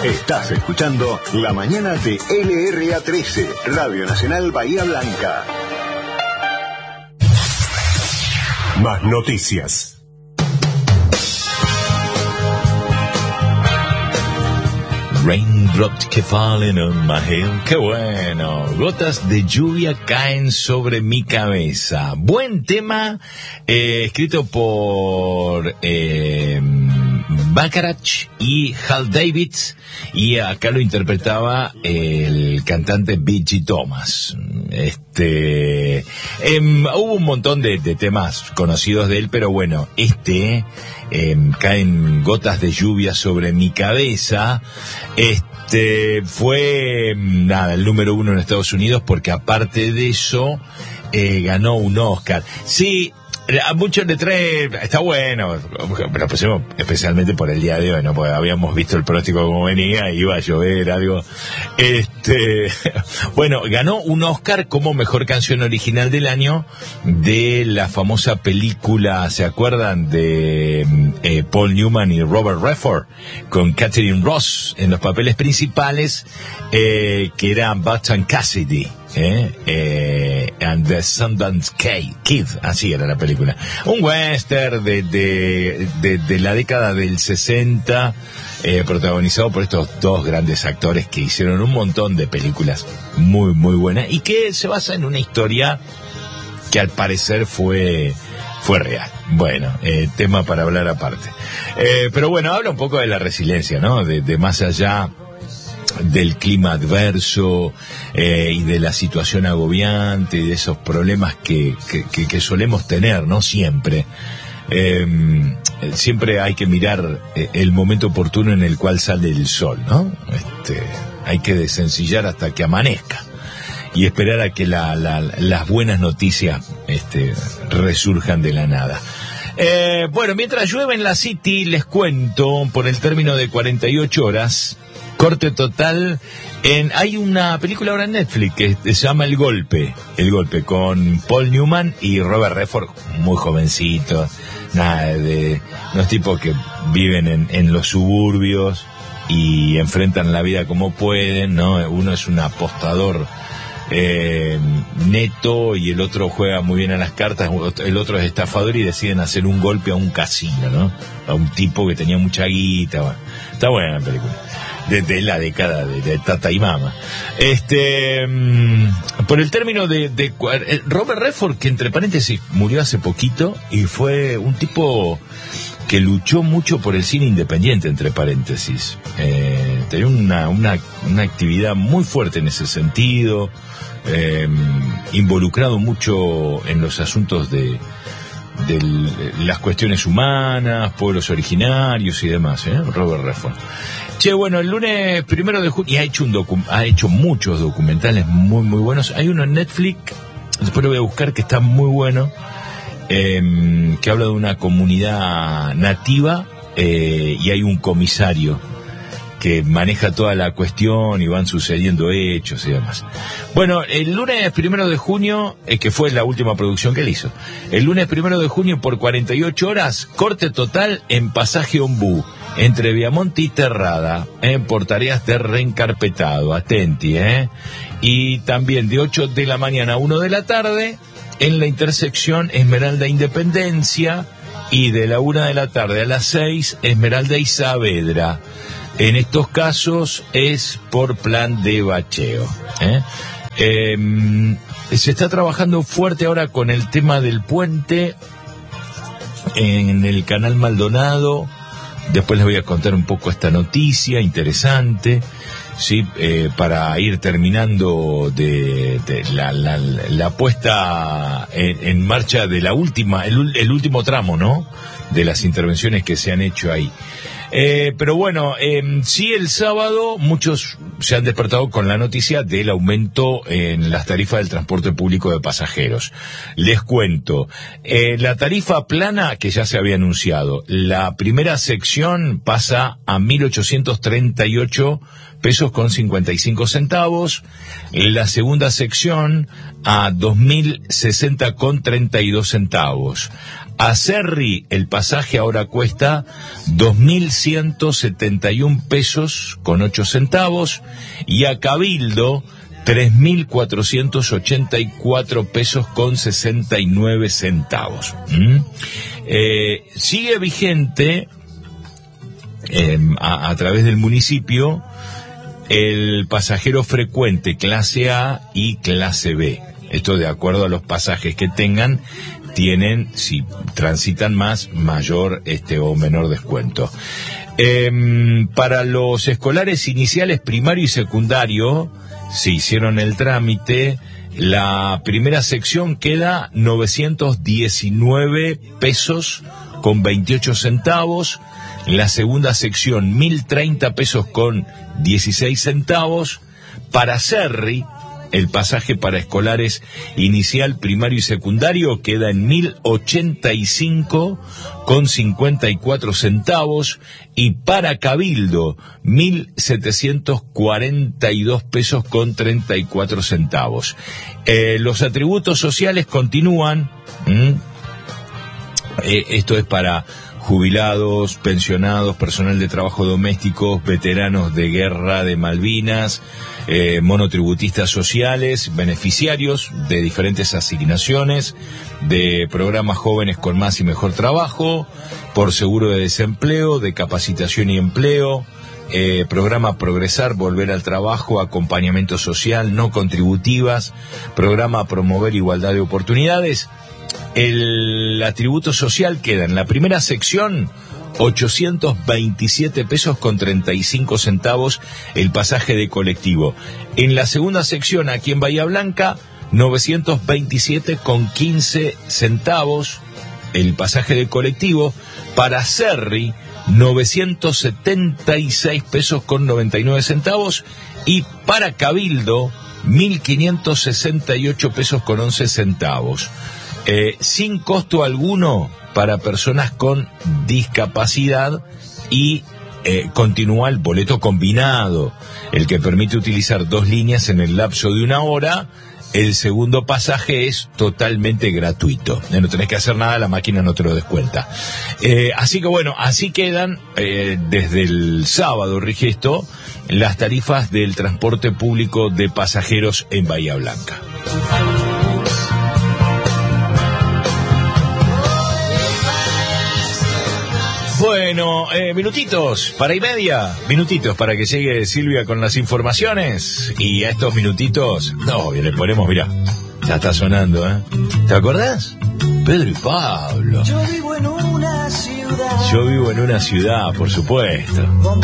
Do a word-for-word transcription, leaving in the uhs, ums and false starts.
Estás escuchando La Mañana de L R A trece, Radio Nacional Bahía Blanca. Más noticias. Raindrops que fallen on my head. Qué bueno. Gotas de lluvia caen sobre mi cabeza. Buen tema, eh, escrito por eh, Bacharach y Hal Davids, y acá lo interpretaba el cantante B G Thomas. Este, eh, hubo un montón de, de temas conocidos de él, pero bueno, este eh, caen gotas de lluvia sobre mi cabeza. Este fue nada el número uno en Estados Unidos, porque aparte de eso eh, ganó un Oscar. Sí. A muchos le trae, está bueno, lo pusimos especialmente por el día de hoy, ¿no? Porque habíamos visto el pronóstico como venía, iba a llover, algo. Este, bueno, ganó un Oscar como mejor canción original del año de la famosa película, ¿se acuerdan? De eh, Paul Newman y Robert Redford, con Catherine Ross en los papeles principales, eh, que era Butch Cassidy. Eh, eh, and the Sundance Kid, así era la película, un western de, de, de, de la década del sesenta, eh, protagonizado por estos dos grandes actores que hicieron un montón de películas muy muy buenas y que se basa en una historia que al parecer fue fue real. Bueno, eh, tema para hablar aparte, eh, pero bueno, habla un poco de la resiliencia, ¿no? De, de más allá del clima adverso eh, y de la situación agobiante y de esos problemas que, que, que, que solemos tener, ¿no? Siempre. Eh, siempre hay que mirar eh, el momento oportuno en el cual sale el sol, ¿no? Este, hay que desencillar hasta que amanezca y esperar a que la, la, las buenas noticias este, resurjan de la nada. Eh, bueno, mientras llueve en la City, les cuento, por el término de cuarenta y ocho horas, corte total en, hay una película ahora en Netflix que se llama El Golpe, El Golpe, con Paul Newman y Robert Redford, muy jovencitos, nada de unos tipos que viven en, en los suburbios y enfrentan la vida como pueden, ¿no? Uno es un apostador eh, neto y el otro juega muy bien a las cartas, el otro es estafador, y deciden hacer un golpe a un casino, ¿no? A un tipo que tenía mucha guita. Bueno, está buena la película. Desde la década de, de Tata y Mama. Este, mmm, por el término de, de Robert Redford, que entre paréntesis murió hace poquito y fue un tipo que luchó mucho por el cine independiente, entre paréntesis. Eh, tenía una, una, una actividad muy fuerte en ese sentido, eh, involucrado mucho en los asuntos de, de las cuestiones humanas, pueblos originarios y demás, ¿eh? Robert Redford. Che, bueno, el lunes primero de junio, y ha hecho un docu- ha hecho muchos documentales muy muy buenos. Hay uno en Netflix, después lo voy a buscar, que está muy bueno, eh, que habla de una comunidad nativa, eh, y hay un comisario que maneja toda la cuestión y van sucediendo hechos y demás. Bueno, el lunes primero de junio, eh, que fue la última producción que él hizo, el lunes primero de junio por cuarenta y ocho horas, corte total en Pasaje Ombú, entre Viamonte y Terrada, eh, por tareas de reencarpetado, atenti, eh. Y también de ocho de la mañana a una de la tarde, en la intersección Esmeralda Independencia, y de la una de la tarde a las seis, Esmeralda y Saavedra. En estos casos es por plan de bacheo, ¿eh? Eh, se está trabajando fuerte ahora con el tema del puente en el canal Maldonado. Después les voy a contar un poco esta noticia interesante, sí, eh, para ir terminando de, de la, la, la puesta en, en marcha de la última, el, el último tramo, ¿no? De las intervenciones que se han hecho ahí. Eh, pero bueno, eh, sí, el sábado muchos se han despertado con la noticia del aumento en las tarifas del transporte público de pasajeros. Les cuento, eh, la tarifa plana, que ya se había anunciado, la primera sección pasa a mil ochocientos treinta y ocho pesos con cincuenta y cinco centavos, la segunda sección a dos mil sesenta con treinta y dos centavos. A Cerri el pasaje ahora cuesta dos mil ciento setenta y un pesos con ocho centavos y a Cabildo tres mil cuatrocientos ochenta y cuatro pesos con sesenta y nueve centavos. ¿Mm? Eh, sigue vigente eh, a, a través del municipio el pasajero frecuente clase A y clase B. Esto de acuerdo a los pasajes que tengan, tienen, si transitan más, mayor este o menor descuento. Eh, para los escolares iniciales, primario y secundario, se hicieron el trámite. La primera sección queda novecientos diecinueve pesos con veintiocho centavos. La segunda sección mil treinta pesos con dieciséis centavos. Para Cerri, el pasaje para escolares inicial, primario y secundario queda en mil ochenta y cinco con cincuenta y cuatro centavos y para Cabildo mil setecientos cuarenta y dos pesos con treinta y cuatro centavos. Eh, los atributos sociales continúan. ¿Mm? Eh, esto es para jubilados, pensionados, personal de trabajo doméstico, veteranos de guerra de Malvinas, eh, monotributistas sociales, beneficiarios de diferentes asignaciones, de programas jóvenes con más y mejor trabajo, por seguro de desempleo, de capacitación y empleo, eh, programa Progresar, volver al trabajo, acompañamiento social, no contributivas, programa Promover igualdad de oportunidades. El atributo social queda en la primera sección ochocientos veintisiete pesos con treinta y cinco centavos el pasaje de colectivo. En la segunda sección, aquí en Bahía Blanca, novecientos veintisiete con quince centavos el pasaje de colectivo. Para Cerri, novecientos setenta y seis pesos con noventa y nueve centavos y para Cabildo, mil quinientos sesenta y ocho pesos con once centavos. Eh, sin costo alguno para personas con discapacidad y eh, continúa el boleto combinado, el que permite utilizar dos líneas en el lapso de una hora. El segundo pasaje es totalmente gratuito, no tenés que hacer nada, la máquina no te lo descuenta. Eh, así que bueno, así quedan eh, desde el sábado, rige esto, las tarifas del transporte público de pasajeros en Bahía Blanca. Bueno, eh, minutitos para y media, minutitos para que llegue Silvia con las informaciones. Y a estos minutitos, no, le ponemos, mirá, ya está sonando, ¿eh? ¿Te acordás? Pedro y Pablo. Yo vivo en una ciudad. Yo vivo en una ciudad, por supuesto.